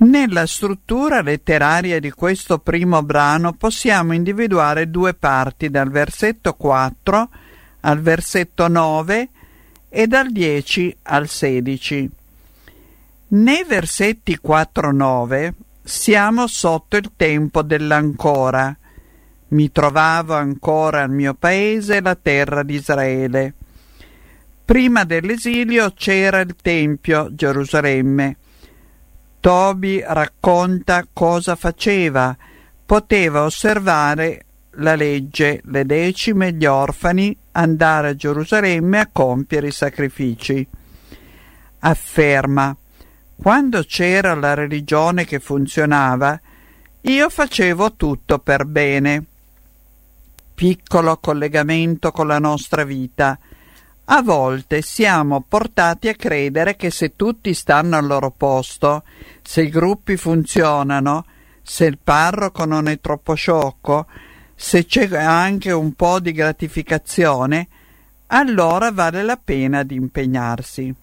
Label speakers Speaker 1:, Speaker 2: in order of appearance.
Speaker 1: Nella struttura letteraria di questo primo brano possiamo individuare due parti, dal versetto 4 al versetto 9 e dal 10 al 16. Nei versetti 4-9 siamo sotto il tempo dell'ancora. Mi trovavo ancora al mio paese, la terra di Israele. Prima dell'esilio c'era il Tempio, Gerusalemme. Tobi racconta cosa faceva. Poteva osservare la legge, le decime, gli orfani, andare a Gerusalemme a compiere i sacrifici. Afferma: quando c'era la religione che funzionava, io facevo tutto per bene. Piccolo collegamento con la nostra vita. A volte siamo portati a credere che se tutti stanno al loro posto, se i gruppi funzionano, se il parroco non è troppo sciocco, se c'è anche un po' di gratificazione, allora vale la pena di impegnarsi.